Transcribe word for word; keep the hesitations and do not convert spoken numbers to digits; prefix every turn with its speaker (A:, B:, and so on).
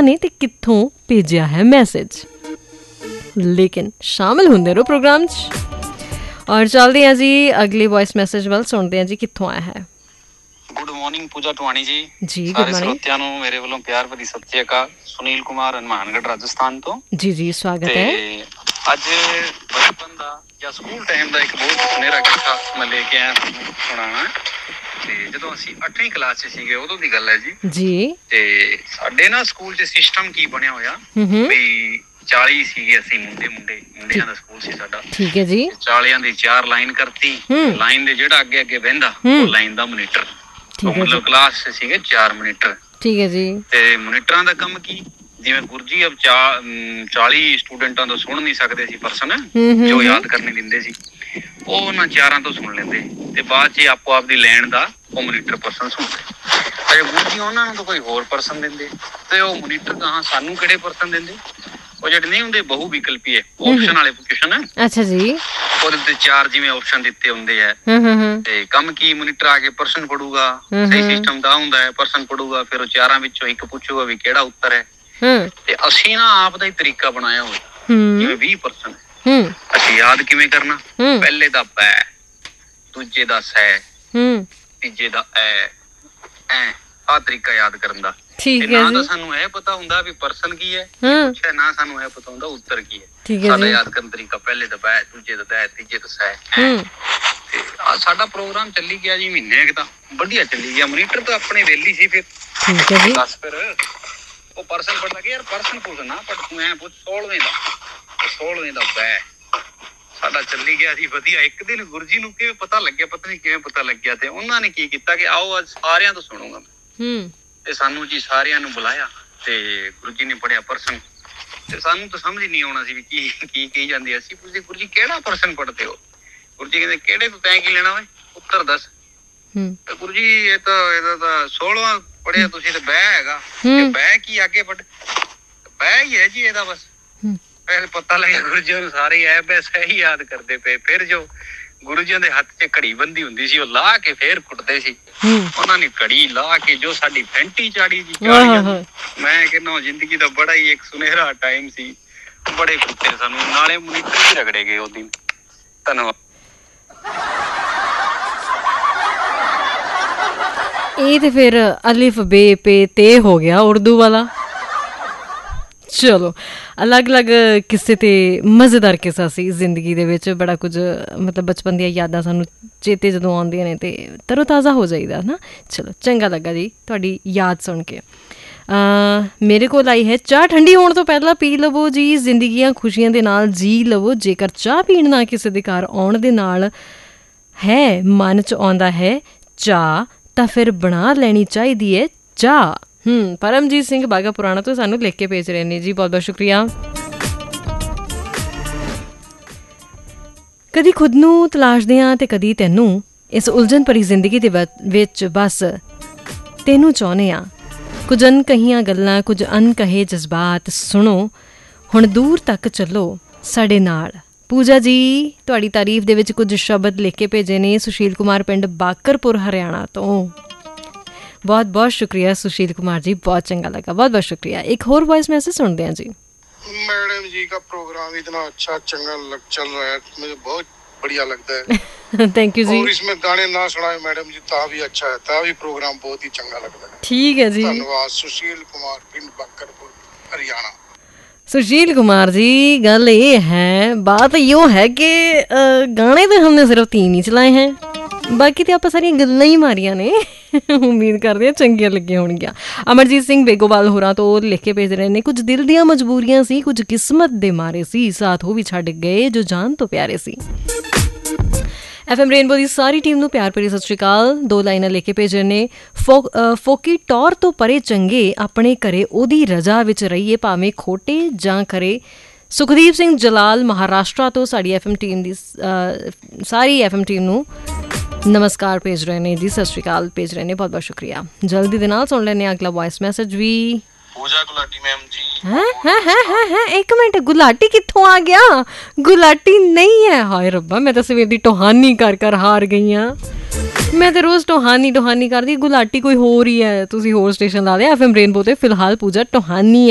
A: ने ते कित्थों भेजिया है मैसेज। लेकिन शामिल होंदे रहो प्रोग्राम च। और चलते हैं जी अगली वॉइस मैसेज वाल, सुनते हैं जी कित्थों आया है।
B: गुड मॉर्निंग पूजा टवाणी जी
A: जी
B: सारे ਸਰੋਤਿਆਂ ਨੂੰ ਮੇਰੇ ਵੱਲੋਂ ਪਿਆਰ ਭਰੀ ਸਤਿ ਸ਼੍ਰੀ ਅਕਾਲ। ਸੁਨੀਲ ਕੁਮਾਰ ਹਨੂਮਾਨਗੜ੍ਹ ਰਾਜਸਥਾਨ ਤੋਂ
A: ਜੀ ਜੀ ਸਵਾਗਤ ਹੈ।
B: ਅੱਜ ਬਚਪਨ ਦਾ ਜਾਂ ਸਕੂਲ ਟਾਈਮ ਦਾ ਇੱਕ ਬਹੁਤ ਸੁਨਹਿਰਾ ਕਿੱਸਾ ਮੈਂ ਲੈ ਕੇ ਆਇਆ ਤੁਹਾਨੂੰ ਸੁਣਾਉਣਾ। ਤੇ ਜਦੋਂ ਅਸੀਂ ਅੱਠਵੀਂ ਕਲਾਸ 'ਚ ਸੀਗੇ ਉਦੋਂ ਦੀ ਗੱਲ ਹੈ ਜੀ ਜੀ ਤੇ ਸਾਡੇ ਨਾ ਸਕੂਲ 'ਚ ਸਿਸਟਮ ਕੀ ਬਣਿਆ ਹੋਇਆ ਵੀ ਚਾਲੀ ਸੀਗੇ ਅਸੀਂ ਮੁੰਡੇ ਮੁੰਡੇ ਮੁੰਡਿਆਂ ਦਾ ਸਕੂਲ ਸੀ ਸਾਡਾ। ਠੀਕ ਹੈ ਜੀ। ਚਾਲੀਆਂ ਦੀ ਚਾਰ ਲਾਈਨ ਕਰਤੀ, ਲਾਈਨ ਦੇ ਜਿਹੜਾ ਅੱਗੇ ਅੱਗੇ ਬਹਿੰਦਾ ਉਹ ਲਾਈਨ ਦਾ ਮੋਨੀਟਰ, ਮਤਲਬ ਕਲਾਸ 'ਚ ਸੀਗੇ ਚਾਰ ਮੋਨੀਟਰ। ਠੀਕ ਹੈ ਜੀ। ਤੇ ਮੋਨੀਟਰਾਂ ਦਾ ਕੰਮ ਕੀ, ਜਿਵੇਂ ਗੁਰਜੀ ਅਬ ਚਾਲੀ ਸਟੂਡੈਂਟਾਂ ਤੋਂ ਸੁਣ ਨਹੀਂ ਸਕਦੇ ਸੀ ਪਰਸਨ ਜੋ ਯਾਦ ਕਰਨੇ ਦਿੰਦੇ ਸੀ, ਉਹ ਉਹਨਾਂ ਚਾਰਾਂ ਤੋਂ ਸੁਣ ਲੈਂਦੇ ਤੇ ਬਾਅਦ 'ਚ ਆਪੋ ਆਪ ਦੀ ਲੈਣ ਦਾ ਉਹ ਮੋਨੀਟਰ ਪਰਸਨ ਸੁਣਦੇ। ਅਜੇ ਗੁਰਜੀ ਉਹਨਾਂ ਨੂੰ ਤਾਂ ਕੋਈ ਹੋਰ ਪਰਸਨ ਦਿੰਦੇ ਤੇ ਉਹ ਮੋਨੀਟਰ ਕਹਾਂ ਸਾਨੂੰ ਕਿਹੜੇ ਪਰਸਨ ਦਿੰਦੇ, ਉਹ ਜਿਹੜੇ ਨਹੀਂ ਹੁੰਦੇ ਬਹੁ ਵਿਕਲਪੀ ਹੈ ਆਪਸ਼ਨ ਵਾਲੇ ਕੁਐਸਚਨ। ਅੱਛਾ ਜੀ। ਉਹਦੇ ਤੇ ਚਾਰ ਜਿਵੇਂ ਆਪਸ਼ਨ ਦਿੱਤੇ ਹੁੰਦੇ ਆ ਤੇ ਕੰਮ ਕੀ ਮੋਨੀਟਰ ਆ ਕੇ ਪਰਸਨ ਪੜੂਗਾ, ਸਹੀ ਸਿਸਟਮ ਦਾ ਹੁੰਦਾ ਹੈ, ਪਰਸਨ ਪੜੂਗਾ ਫਿਰ ਉਹ ਚਾਰਾਂ ਵਿੱਚੋਂ ਇੱਕ ਪੁੱਛੂਗਾ ਵੀ ਕਿਹੜਾ ਉੱਤਰ ਹੈ। ਤੇ ਅਸੀਂ ਨਾ ਆਪ ਦਾ ਹੀ ਤਰੀਕਾ ਬਣਾਇਆ ਹੋਇਆ ਜਿਵੇਂ ਵੀਹ ਪਰਸਨ ਅਸੀਂ ਯਾਦ ਕਿਵੇਂ ਕਰਨਾ, ਪਹਿਲੇ ਦਾ ਬੈ, ਦੂਜੇ ਦਾ ਸੈ, ਤੀਜੇ ਦਾ ਐ, ਐ ਆਹ ਤਰੀਕਾ ਯਾਦ ਕਰਨ ਦਾ। ਤੇ ਨਾ ਤਾਂ ਸਾਨੂੰ ਇਹ ਪਤਾ ਹੁੰਦਾ ਵੀ ਪਰਸਨ ਕੀ ਹੈ, ਨਾ ਸਾਨੂੰ ਇਹ ਪਤਾ ਹੁੰਦਾ ਉੱਤਰ ਕੀ ਹੈ। ਸਾਡਾ ਯਾਦ ਕਰਨ ਤਰੀਕਾ ਪਹਿਲੇ ਦਾ ਬੈ, ਦੂਜੇ ਦਾ ਦੈ, ਤੀਜੇ ਦਾ ਸੈ। ਤੇ ਆ ਸਾਡਾ ਪ੍ਰੋਗਰਾਮ ਚੱਲੀ ਗਿਆ ਜੀ ਮਹੀਨੇ ਕੁ ਤਾਂ ਵਧੀਆ ਚੱਲੀ ਗਿਆ। ਮੋਨੀਟਰ ਤਾਂ ਆਪਣੇ ਵੇਲੀ ਸੀ ਫਿਰ ਬਸ ਫਿਰ ਉਹ ਪਰਸਨ ਪੜ੍ਹਦਾ ਕਿ ਯਾਰ ਪਰਸਨ ਪੁੱਛਣਾ ਪਰ ਤੂੰ ਐ ਪੁੱਛ ਸੋਲਵੇਂ ਦਾ, ਸੋਲਵੇਂ ਦਾ ਬੈ। ਸਾਡਾ ਚੱਲੀ ਗਿਆ ਜੀ ਵਧੀਆ। ਇੱਕ ਦਿਨ ਗੁਰਜੀ ਨੂੰ ਕਿਵੇਂ ਪਤਾ ਲੱਗਿਆ, ਪਤਾ ਨੀ ਕਿਵੇਂ ਪਤਾ ਲੱਗਿਆ, ਤੇ ਉਹਨਾਂ ਨੇ ਕੀ ਕੀਤਾ ਕਿ ਆਓ ਅੱਜ ਸਾਰਿਆਂ ਤੋਂ ਸੁਣੂਗਾ ਮੈਂ। ਤੇ ਸਾਨੂੰ ਜੀ ਸਾਰਿਆਂ ਨੂੰ ਬੁਲਾਇਆ ਤੇ ਗੁਰੂ ਜੀ ਨੇ ਪੜ੍ਹਿਆ ਪਰਸਨ ਤੇ ਸਾਨੂੰ ਤਾਂ ਸਮਝ ਨਹੀਂ ਆਉਣਾ ਸੀ ਵੀ ਕੀ ਕੀ ਕਹੀ ਜਾਂਦੀ। ਅਸੀਂ ਪੁੱਛਦੇ ਗੁਰੂ ਜੀ ਕਿਹੜਾ ਪਰਸਨ ਪੜ੍ਹਦੇ ਹੋ? ਗੁਰੂ ਜੀ ਕਹਿੰਦੇ ਕਿਹੜੇ ਤੋਂ ਤੈਂ ਕੀ ਲੈਣਾ ਓਏ, ਉੱਤਰ ਦੱਸ। ਤੇ ਗੁਰੂ ਜੀ ਇਹ ਤਾਂ ਇਹਦਾ ਤਾਂ ਸੋਲਵਾਂ ਪੜ੍ਹਿਆ ਤੁਸੀਂ ਤੇ ਬਹਿ ਹੈਗਾ, ਤੇ ਬਹਿ ਕੀ ਅੱਗੇ ਪੜ੍ਹ ਬਹਿ ਹੀ ਹੈ ਜੀ ਇਹਦਾ ਬਸ। ਪਹਿਲੇ ਪਤਾ ਲੱਗਿਆ ਗੁਰੂ ਜੀ ਨੂੰ ਸਾਰੇ ਐ ਬਸ ਇਹੀ ਯਾਦ ਕਰਦੇ ਪਏ। ਫਿਰ ਜੋ ਗੁਰੂ ਜੀ ਦੇ ਹੱਥ 'ਚ ਘੜੀ ਬੰਦੀ ਹੁੰਦੀ ਸੀ ਉਹ ਲਾ ਕੇ ਫੇਰ ਕੁੱਟਦੇ ਸੀ। ਉਹਨਾਂ ਨੇ ਘੜੀ ਲਾ ਕੇ ਜੋ ਸਾਡੀ ਫੈਂਟੀ ਚਾੜੀ ਜੀ, ਮੈਂ ਕਹਿੰਦਾ ਜ਼ਿੰਦਗੀ ਦਾ ਬੜਾ ਹੀ ਇੱਕ ਸੁਨਹਿਰਾ ਟਾਈਮ ਸੀ। ਬੜੇ ਕੁੱਤੇ ਸਾਨੂੰ, ਨਾਲੇ ਮੋਨੀਟਰ ਵੀ ਰਗੜੇ ਗਏ ਉਹ ਦਿਨ। ਧੰਨਵਾਦ।
A: ਇਹ ਤੇ ਫਿਰ ਅਲਿਫ ਬੇ ਪੇ ਤੇ ਹੋ ਗਿਆ ਉਰਦੂ ਵਾਲਾ। ਚਲੋ ਅਲੱਗ ਅਲੱਗ ਕਿਸੇ ਤੇ ਮਜ਼ੇਦਾਰ ਕਿੱਸਾ ਸੀ ਜ਼ਿੰਦਗੀ ਦੇ ਵਿੱਚ। ਬੜਾ ਕੁਝ ਮਤਲਬ ਬਚਪਨ ਦੀਆਂ ਯਾਦਾਂ ਸਾਨੂੰ ਚੇਤੇ ਜਦੋਂ ਆਉਂਦੀਆਂ ਨੇ ਤੇ ਤਰੋ ਤਾਜ਼ਾ ਹੋ ਜਾਈਦਾ ਨਾ। ਚਲੋ ਚੰਗਾ ਲੱਗਾ ਜੀ ਤੁਹਾਡੀ ਯਾਦ ਸੁਣ ਕੇ। ਮੇਰੇ ਕੋਲ ਆਈ ਹੈ ਚਾਹ ਠੰਡੀ ਹੋਣ ਤੋਂ ਪਹਿਲਾਂ ਪੀ ਲਵੋ ਜੀ, ਜ਼ਿੰਦਗੀਆਂ ਖੁਸ਼ੀਆਂ ਦੇ ਨਾਲ ਜੀ ਲਵੋ। ਜੇਕਰ ਚਾਹ ਪੀਣ ਨਾਲ ਕਿਸੇ ਦੇ ਘਰ ਆਉਣ ਦੇ ਨਾਲ ਹੈ ਮਨ 'ਚ ਆਉਂਦਾ ਹੈ ਚਾਹ ਤਾਂ ਫਿਰ ਬਣਾ ਲੈਣੀ ਚਾਹੀਦੀ ਹੈ ਚਾਹ। ਹੂੰ ਪਰਮਜੀਤ ਸਿੰਘ ਬਾਗਾ ਪੁਰਾਣਾ ਤੋਂ ਸਾਨੂੰ ਲਿਖ ਕੇ ਭੇਜ ਰਹੇ ਨੇ ਜੀ, ਬਹੁਤ ਬਹੁਤ ਸ਼ੁਕਰੀਆ। ਕਦੀ ਖੁਦ ਨੂੰ ਤਲਾਸ਼ਦੇ ਹਾਂ ਤੇ ਕਦੀ ਤੈਨੂੰ, ਇਸ ਉਲਝਣ ਭਰੀ ਜ਼ਿੰਦਗੀ ਦੇ ਵਿੱਚ ਬਸ ਤੈਨੂੰ ਚਾਹੁੰਦੇ ਹਾਂ। ਕੁਝ ਅਣਕਹੀਆਂ ਗੱਲਾਂ, ਕੁਝ ਅਣਕਹੇ ਜਜ਼ਬਾਤ ਸੁਣੋ, ਹੁਣ ਦੂਰ ਤੱਕ ਚੱਲੋ ਸਾਡੇ ਨਾਲ। ਪੂਜਾ ਜੀ ਤੁਹਾਡੀ ਤਾਰੀਫ ਦੇ ਵਿੱਚ ਕੁਝ ਸ਼ਬਦ ਲਿਖ ਕੇ ਭੇਜੇ ਨੇ ਸੁਸ਼ੀਲ ਕੁਮਾਰ ਪਿੰਡ ਬਾਕਰਪੁਰ ਹਰਿਆਣਾ ਤੋਂ। बहुत बहुत शुक्रिया सुशील कुमार जी, बहुत चंगा लगा, बहुत बहुत शुक्रिया। एक और वॉइस मैसेज सुनते हैं जी।
C: मैडम जी का प्रोग्राम इतना अच्छा चंगा लग चल रहा है, मुझे बहुत बढ़िया लगता है।
A: थैंक यू जी।
C: और इसमें गाने ना सुनाए मैडम जी ता भी अच्छा है, ता भी प्रोग्राम बहुत ही चंगा लगता है।
A: ठीक है जी,
C: धन्यवाद। सुशील कुमार पिंड बाकरपुर हरियाणा।
A: सुशील कुमार जी गल ये है, बात यो है कि गाने तो हमने सिर्फ तीन ही चलाए हैं, ਬਾਕੀ ਤਾਂ ਆਪਾਂ ਸਾਰੀਆਂ ਗੱਲਾਂ ਹੀ ਮਾਰੀਆਂ ਨੇ। ਉਮੀਦ ਕਰਦੇ ਹਾਂ ਚੰਗੀਆਂ ਲੱਗੀਆਂ ਹੋਣਗੀਆਂ। ਅਮਰਜੀਤ ਸਿੰਘ ਬੇਗੋਵਾਲ ਹੋਰਾਂ ਤੋਂ ਲਿਖ ਕੇ ਭੇਜ ਰਹੇ ਨੇ, ਕੁਝ ਦਿਲ ਦੀਆਂ ਮਜਬੂਰੀਆਂ ਸੀ, ਕੁਝ ਕਿਸਮਤ ਦੇ ਮਾਰੇ ਸੀ, ਸਾਥ ਉਹ ਵੀ ਛੱਡ ਗਏ ਜੋ ਜਾਨ ਤੋਂ ਪਿਆਰੇ ਸੀ। ਐਫ ਐਮ ਰੇਨਬੋ ਦੀ ਸਾਰੀ ਟੀਮ ਨੂੰ ਪਿਆਰ ਭਰੀ ਸਤਿ ਸ਼੍ਰੀ ਅਕਾਲ। ਦੋ ਲਾਈਨਾਂ ਲਿਖ ਕੇ ਭੇਜ ਰਹੇ ਨੇ, ਫੋ ਫੋਕੀ ਟੌਰ ਤੋਂ ਪਰੇ ਚੰਗੇ ਆਪਣੇ ਘਰੇ ਉਹਦੀ ਰਜਾ ਵਿੱਚ ਰਹੀਏ, ਭਾਵੇਂ ਖੋਟੇ ਜਾਂ ਖਰੇ। ਸੁਖਦੀਪ ਸਿੰਘ ਜਲਾਲ ਮਹਾਰਾਸ਼ਟਰ ਤੋਂ ਸਾਡੀ ਐਫ ਐਮ ਟੀਮ ਦੀ ਸਾਰੀ ਐਫ ਐਮ ਟੀਮ ਨੂੰ ਨਮਸਕਾਰ ਭੇਜ ਰਹੇ ਨੇ ਜੀ, ਸਤਿ ਸ਼੍ਰੀ ਅਕਾਲ ਭੇਜ ਰਹੇ ਨੇ, ਬਹੁਤ ਬਹੁਤ ਸ਼ੁਕਰੀਆ। ਜਲਦੀ ਦੇ ਨਾਲ ਸੁਣ ਲੈਂਦੇ ਹਾਂ ਅਗਲਾ ਵੌਇਸ ਮੈਸੇਜ ਵੀ।
B: ਪੂਜਾ ਗੁਲਾਟੀ ਮੈਮ ਜੀ।
A: ਹੈ ਹੈ ਹੈ ਹੈ ਹੈ ਇੱਕ ਮਿੰਟ, ਗੁਲਾਟੀ ਕਿੱਥੋਂ ਆ ਗਿਆ? ਗੁਲਾਟੀ ਨਹੀਂ ਹੈ। ਹਾਏ ਰੱਬਾ, ਮੈਂ ਤਾਂ ਸਵੇਰ ਦੀ ਟੋਹਾਨੀ ਕਰ ਕਰ ਹਾਰ ਗਈ ਹਾਂ। ਮੈਂ ਤਾਂ ਰੋਜ਼ ਟੋਹਾਨੀ ਟੋਹਾਨੀ ਕਰਦੀ, ਗੁਲਾਟੀ ਕੋਈ ਹੋਰ ਹੀ ਹੈ। ਤੁਸੀਂ ਹੋਰ ਸਟੇਸ਼ਨ ਲਾ ਲਿਆ, ਐਫ ਐਮ ਰੇਨਬੋ ਤੇ ਫਿਲਹਾਲ ਪੂਜਾ ਟੋਹਾਨੀ